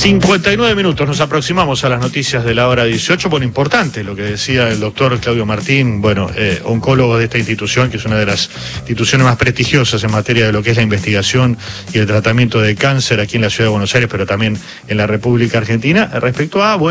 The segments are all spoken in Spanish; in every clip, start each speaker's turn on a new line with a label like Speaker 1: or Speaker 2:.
Speaker 1: 59 minutos, nos aproximamos a las noticias de la hora 18. Bueno, importante lo que decía el doctor Claudio Martín, oncólogo de esta institución, que es una de las instituciones más prestigiosas en materia de lo que es la investigación y el tratamiento de cáncer aquí en la ciudad de Buenos Aires, pero también en la República Argentina, respecto a,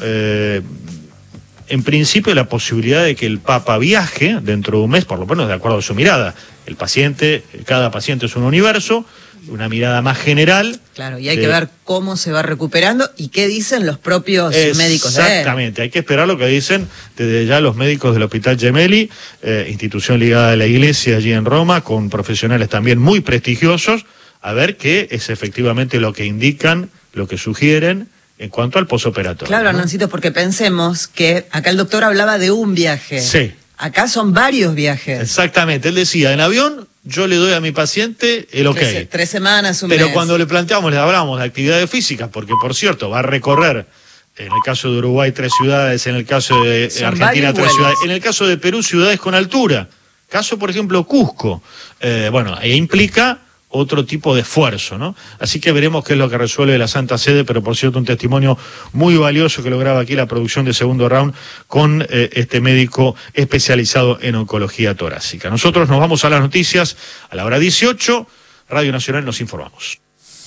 Speaker 1: en principio la posibilidad de que el Papa viaje dentro de un mes, por lo menos de acuerdo a su mirada. Cada paciente es un universo, una mirada más general.
Speaker 2: Claro, y hay que ver cómo se va recuperando y qué dicen los propios médicos de él.
Speaker 1: Exactamente, hay que esperar lo que dicen desde ya los médicos del Hospital Gemelli, institución ligada a la Iglesia allí en Roma, con profesionales también muy prestigiosos, a ver qué es efectivamente lo que indican, lo que sugieren en cuanto al posoperatorio.
Speaker 2: Claro, ¿no? Hernancito, porque pensemos que acá el doctor hablaba de un viaje.
Speaker 1: Sí.
Speaker 2: Acá son varios viajes.
Speaker 1: Exactamente, él decía, en avión yo le doy a mi paciente el ok.
Speaker 2: 3 semanas, un mes.
Speaker 1: Pero cuando le planteamos, le hablamos de actividades físicas, porque por cierto, va a recorrer, en el caso de Uruguay, 3 ciudades, en el caso de Argentina, 3 ciudades, en el caso de Perú, ciudades con altura. Caso, por ejemplo, Cusco. Implica otro tipo de esfuerzo, ¿no? Así que veremos qué es lo que resuelve la Santa Sede, pero por cierto un testimonio muy valioso que lograba aquí la producción de Segundo Round con este médico especializado en oncología torácica. Nosotros nos vamos a las noticias a la hora 18, Radio Nacional nos informamos.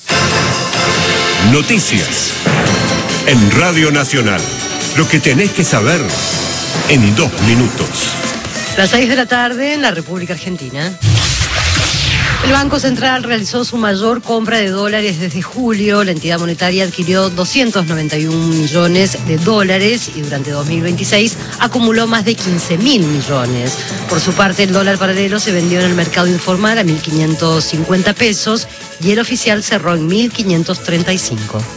Speaker 3: Noticias en Radio Nacional, lo que tenés que saber en 2 minutos.
Speaker 4: Las 6 de la tarde en la República Argentina. El Banco Central realizó su mayor compra de dólares desde julio. La entidad monetaria adquirió 291 millones de dólares y durante 2026 acumuló más de 15.000 millones. Por su parte, el dólar paralelo se vendió en el mercado informal a 1.550 pesos y el oficial cerró en 1.535.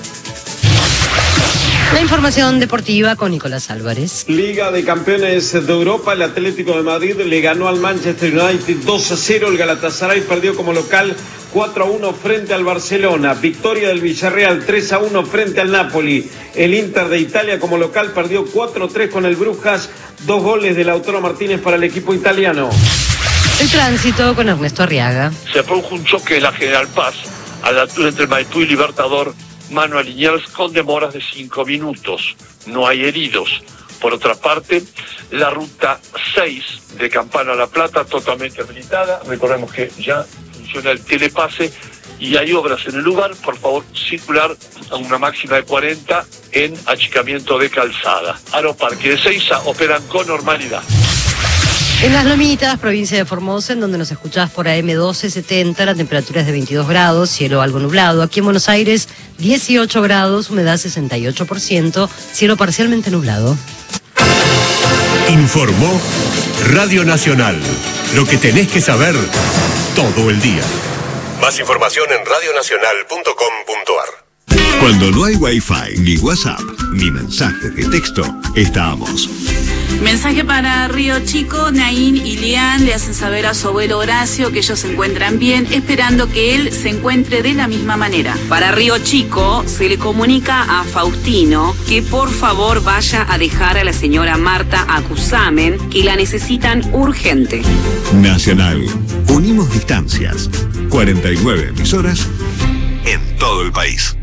Speaker 4: La información deportiva con Nicolás Álvarez.
Speaker 5: Liga de Campeones de Europa, el Atlético de Madrid le ganó al Manchester United 2-0, el Galatasaray perdió como local 4-1 frente al Barcelona, victoria del Villarreal 3-1 frente al Napoli, el Inter de Italia como local perdió 4-3 con el Brujas, 2 goles de Lautaro Martínez para el equipo italiano.
Speaker 4: El tránsito con Ernesto Arriaga.
Speaker 6: Se produjo un choque en la General Paz, a la altura entre Maipú y Libertador, mano a Liniers, con demoras de 5 minutos. No hay heridos. Por otra parte, la ruta 6 de Campana a La Plata totalmente habilitada. Recordemos que ya funciona el telepase y hay obras en el lugar. Por favor, circular a una máxima de 40 en achicamiento de calzada. Aeroparque de Seiza operan con normalidad.
Speaker 4: En Las Lomitas, provincia de Formosa, en donde nos escuchás por AM 1270, la temperatura es de 22 grados, cielo algo nublado. Aquí en Buenos Aires, 18 grados, humedad 68%, cielo parcialmente nublado.
Speaker 3: Informó Radio Nacional, lo que tenés que saber todo el día. Más información en radionacional.com.ar. Cuando no hay Wi-Fi, ni WhatsApp, ni mensaje de texto, estamos.
Speaker 7: Mensaje para Río Chico. Naín y Lian le hacen saber a su abuelo Horacio que ellos se encuentran bien, esperando que él se encuentre de la misma manera. Para Río Chico se le comunica a Faustino que por favor vaya a dejar a la señora Marta a Cusamen, que la necesitan urgente.
Speaker 3: Nacional. Unimos distancias. 49 emisoras en todo el país.